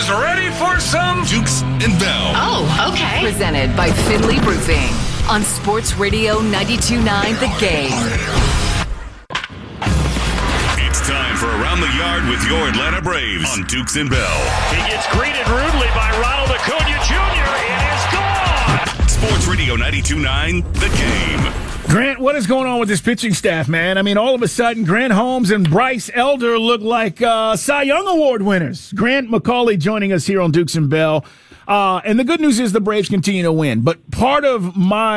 is ready for some Dukes and Bell. Oh, okay. Presented by Finley Roofing on Sports Radio 92.9 The Game. It's time for Around the Yard with your Atlanta Braves on Dukes and Bell. He gets greeted rudely by Ronald Acuna Jr. It is gone. Sports Radio 92.9 The Game. Grant, what is going on with this pitching staff, man? I mean, all of a sudden, Grant Holmes and Bryce Elder look like Cy Young Award winners. Grant McCauley joining us here on Dukes and Bell. And the good news is the Braves continue to win. But part of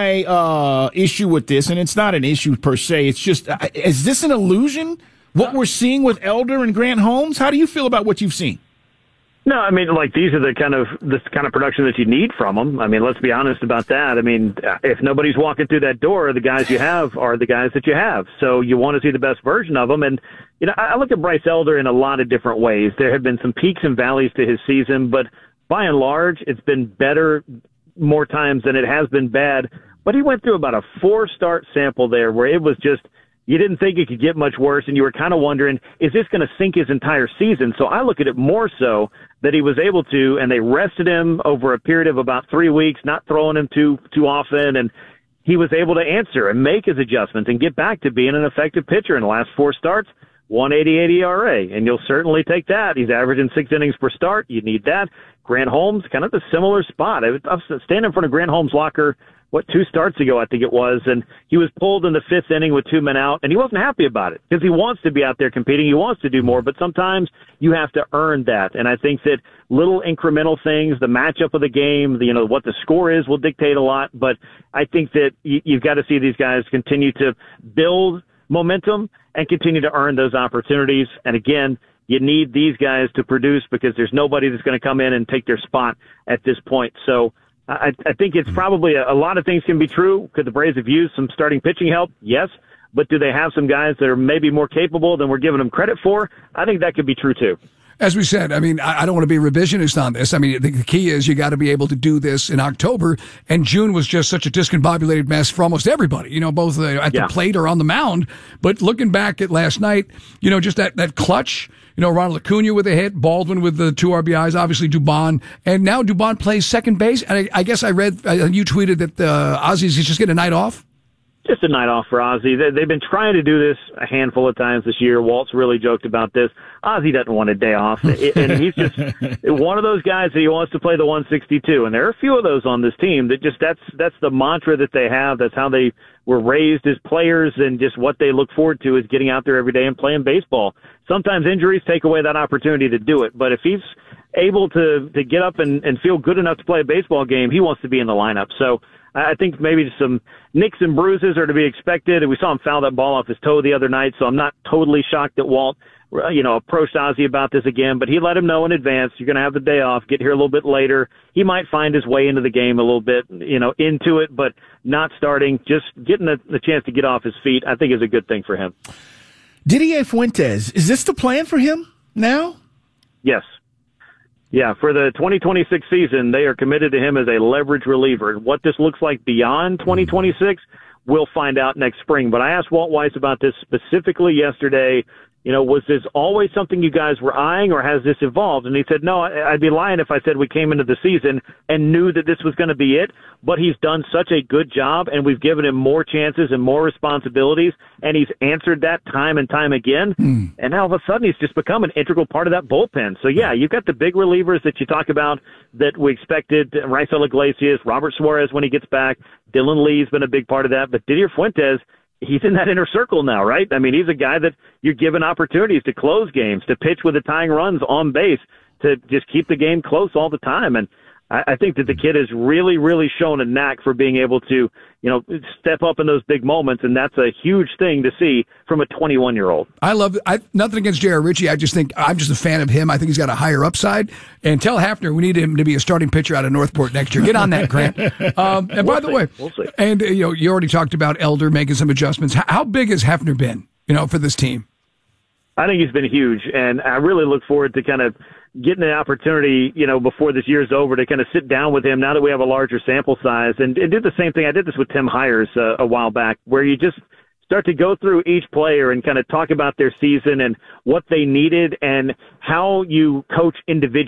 my issue with this, and it's not an issue per se, it's just, is this an illusion, what we're seeing with Elder and Grant Holmes? How do you feel about what you've seen? No, I mean, like, these are this kind of production that you need from them. I mean, let's be honest about that. I mean, if nobody's walking through that door, the guys you have are the guys that you have. So you want to see the best version of them. And, you know, I look at Bryce Elder in a lot of different ways. There have been some peaks and valleys to his season, but by and large, it's been better more times than it has been bad. But he went through about a 4-start sample there where it was just, you didn't think it could get much worse, and you were kind of wondering, is this going to sink his entire season? So I look at it more so that he was able to, and they rested him over a period of about 3 weeks, not throwing him too often, and he was able to answer and make his adjustments and get back to being an effective pitcher in the last 4 starts. 1.88 ERA, and you'll certainly take that. He's averaging 6 innings per start. You need that. Grant Holmes, kind of a similar spot. I was standing in front of Grant Holmes' locker, 2 starts ago, I think it was, and he was pulled in the 5th inning with 2 men out, and he wasn't happy about it because he wants to be out there competing. He wants to do more, but sometimes you have to earn that. And I think that little incremental things, the matchup of the game, what the score is will dictate a lot, but I think that you've got to see these guys continue to build momentum and continue to earn those opportunities. And again, you need these guys to produce because there's nobody that's going to come in and take their spot at this point. So I think it's probably a lot of things can be true. Could the Braves have used some starting pitching help? Yes. But do they have some guys that are maybe more capable than we're giving them credit for? I think that could be true too. As we said, I mean, I don't want to be revisionist on this. I mean, the key is you got to be able to do this in October, and June was just such a discombobulated mess for almost everybody, both at the plate or on the mound. But looking back at last night, just that clutch, Ronald Acuna with a hit, Baldwin with the 2 RBIs, obviously Dubon, and now Dubon plays second base. And I guess I read, you tweeted that Ozzy's just getting a night off. Just a night off for Ozzy. They've been trying to do this a handful of times this year. Walt's really joked about this. Ozzy doesn't want a day off, and he's just one of those guys that he wants to play the 162. And there are a few of those on this team that that's the mantra that they have. That's how they were raised as players, and just what they look forward to is getting out there every day and playing baseball. Sometimes injuries take away that opportunity to do it, but if he's able to get up and feel good enough to play a baseball game, he wants to be in the lineup. So I think maybe some nicks and bruises are to be expected. And we saw him foul that ball off his toe the other night, so I'm not totally shocked that Walt, approached Ozzy about this again. But he let him know in advance, you're going to have the day off, get here a little bit later. He might find his way into the game a little bit, into it, but not starting. Just getting the chance to get off his feet, I think is a good thing for him. Didier Fuentes, is this the plan for him now? Yes. Yeah, for the 2026 season, they are committed to him as a leverage reliever. What this looks like beyond 2026, we'll find out next spring. But I asked Walt Weiss about this specifically yesterday. Was this always something you guys were eyeing, or has this evolved? And he said, no, I'd be lying if I said we came into the season and knew that this was going to be it. But he's done such a good job, and we've given him more chances and more responsibilities, and he's answered that time and time again. And now all of a sudden he's just become an integral part of that bullpen. So, yeah, you've got the big relievers that you talk about that we expected, Raisel Iglesias, Robert Suarez when he gets back. Dylan Lee's been a big part of that. But Didier Fuentes, he's in that inner circle now, right? I mean, he's a guy that you're given opportunities to close games, to pitch with the tying runs on base, to just keep the game close all the time. And I think that the kid has really, really shown a knack for being able to, step up in those big moments, and that's a huge thing to see from a 21-year-old. I love it. Nothing against J.R. Ritchie. I just think I'm just a fan of him. I think he's got a higher upside. And tell Hafner we need him to be a starting pitcher out of Northport next year. Get on that, Grant. And by the way, we'll see. And you already talked about Elder making some adjustments. How big has Hafner been, for this team? I think he's been huge, and I really look forward to kind of getting the opportunity, before this year's over, to kind of sit down with him now that we have a larger sample size and do the same thing. I did this with Tim Hires a while back, where you just start to go through each player and kind of talk about their season and what they needed and how you coach individually.